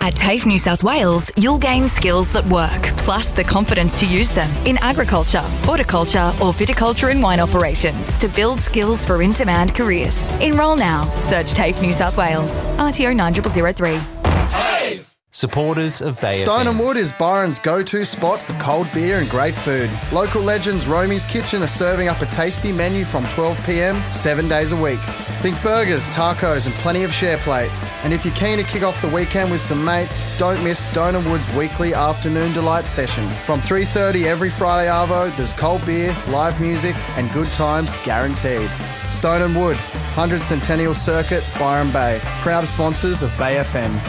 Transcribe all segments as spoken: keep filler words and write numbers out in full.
At TAFE New South Wales, you'll gain skills that work, plus the confidence to use them in agriculture, horticulture or viticulture and wine operations to build skills for in-demand careers. Enrol now. Search TAFE New South Wales. R T O nine zero zero zero three. TAFE! Supporters of Bay Stone F M. and Wood is Byron's go-to spot for cold beer and great food. Local legends Romy's Kitchen are serving up a tasty menu from twelve p m, seven days a week. Think burgers, tacos and plenty of share plates. And if you're keen to kick off the weekend with some mates, don't miss Stone and Wood's weekly afternoon delight session. From three thirty every Friday arvo, there's cold beer, live music and good times guaranteed. Stone and Wood, one hundred Centennial Circuit, Byron Bay. Proud sponsors of Bay F M.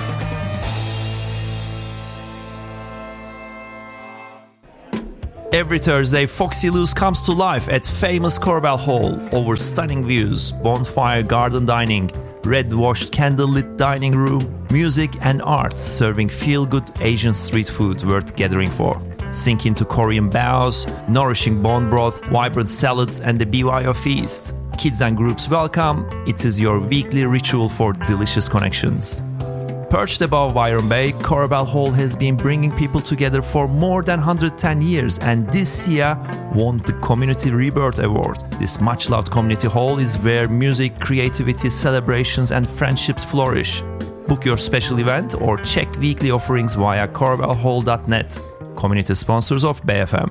Every Thursday, Foxy Loose comes to life at famous Corbell Hall. Over stunning views, bonfire garden dining, red-washed candlelit dining room, music and art serving feel-good Asian street food worth gathering for. Sink into Korean baos, nourishing bone broth, vibrant salads and the B Y O feast. Kids and groups welcome. It is your weekly ritual for delicious connections. Perched above Byron Bay, Corbell Hall has been bringing people together for more than one hundred ten years and this year won the Community Rebirth Award. This much-loved community hall is where music, creativity, celebrations and friendships flourish. Book your special event or check weekly offerings via corbell hall dot net. Community sponsors of Bay F M.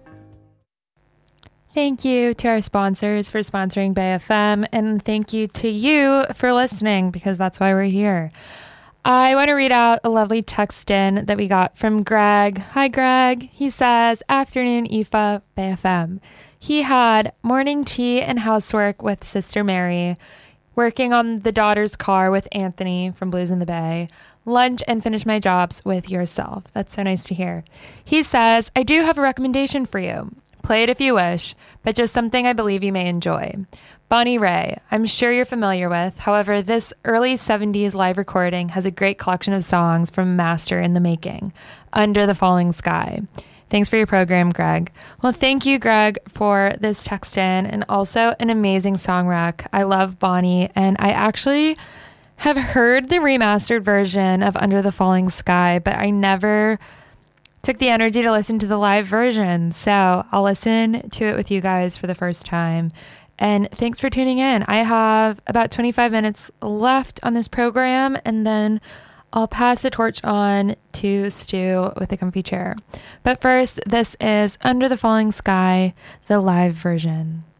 Thank you to our sponsors for sponsoring Bay F M, and thank you to you for listening, because that's why we're here. I want to read out a lovely text in that we got from Greg. Hi, Greg. He says, afternoon, Aoife, Bay F M. He had morning tea and housework with Sister Mary, working on the daughter's car with Anthony from Blues in the Bay, lunch and finish my jobs with yourself. That's so nice to hear. He says, I do have a recommendation for you. Play it if you wish, but just something I believe you may enjoy. Bonnie Raitt, I'm sure you're familiar with. However, this early seventies live recording has a great collection of songs from Master in the Making, Under the Falling Sky. Thanks for your program, Greg. Well, thank you, Greg, for this text in, and also an amazing song rec. I love Bonnie, and I actually have heard the remastered version of Under the Falling Sky, but I never took the energy to listen to the live version. So I'll listen to it with you guys for the first time. And thanks for tuning in. I have about twenty-five minutes left on this program, and then I'll pass the torch on to Stu with a comfy chair. But first, this is Under the Falling Sky, the live version.